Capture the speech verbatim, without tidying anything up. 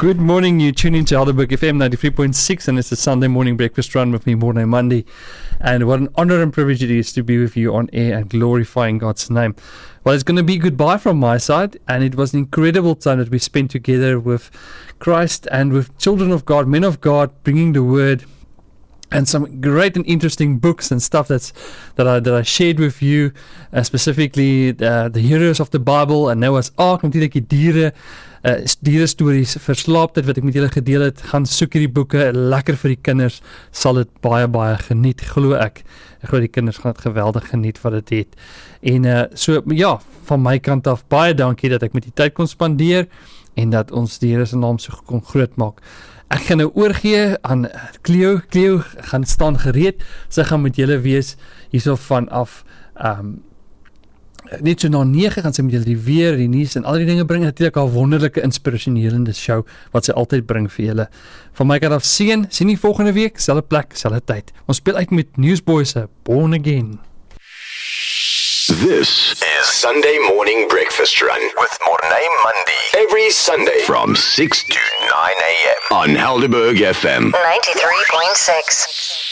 Good morning, you tune into Helderberg F M ninety-three point six, and it's a Sunday morning breakfast run with me, Morné Monday. And what an honor and privilege it is to be with you on air and glorifying God's name. Well, it's going to be goodbye from my side, and it was an incredible time that we spent together with Christ and with children of God, men of God, bringing the word, and some great and interesting books and stuff that's that I that I shared with you, uh, specifically uh, the heroes of the Bible en Noah's Ark, natuurlik die diere, uh, diere stories vir slaaptyd wat ek met julle gedeel het. Gaan soek hierdie boeke, lekker vir die kinders, sal dit baie baie geniet, glo ek. Ek glo die kinders gaan dit geweldig geniet wat dit het. En uh, so ja, van my kant af baie dankie dat ek met die tyd kon spandeer en dat ons die Here se naam so kon groot maak. Ek gaan nou oorgee aan Cleo. Cleo gaan staan gereed. Sy gaan met julle wees hierso vanaf um, net so na nege gaan sy met julle die weer, die nuus en al die dinge bring. Natuurlik 'n wonderlike inspirasionele show wat sy altyd bring vir julle. Van my kant af seën, sien nie volgende week, selfde plek, selfde tyd. Ons speel uit met Newsboys se Born Again. This is Sunday Morning Breakfast Run with Morné Monday. Every Sunday from six to nine a.m. on Helderberg F M ninety-three point six.